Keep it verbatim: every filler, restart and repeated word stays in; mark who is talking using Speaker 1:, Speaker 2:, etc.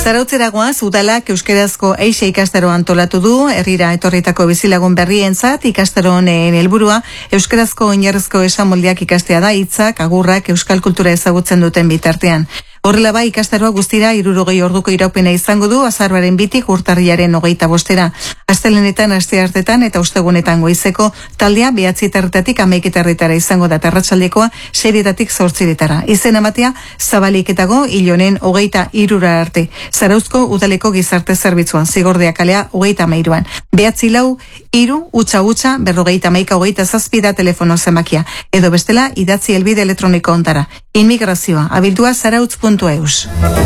Speaker 1: Zarautzeragoaz, udalak euskerazko eixe ikastaro antolatu du, herrira etorritako bizilagun berrientzat ikastaro honen helburua euskerazko oinarrizko esamoldeak ikastea da, hitzak, agurrak euskal kultura ezagutzen duten bitartean. Horrela bai, ikastaroa guztira hirurogei orduko iraupena izango du azaroaren bitik urtarrilaren hogeita bostera. Astelenetan, asteartetan eta ostegunetan goizeko taldea behatzietarretatik hamaiketarretara izango da, arratsaldekoa seietatik zortziretara. Izen ematea zabaliketago hilonen hogeita hirura arte. Zarauzko udaleko gizarte zerbitzuan, Zigordea kalea hogeita hamairuan. Behatzi lau, hiru, utxa utxa, berrogeita hamaika hogeita zazpida telefono zenbakia. Edo bestela, idatzi helbide elektroniko ontara. Inmigrazioa, abildua zarautz puntu eus.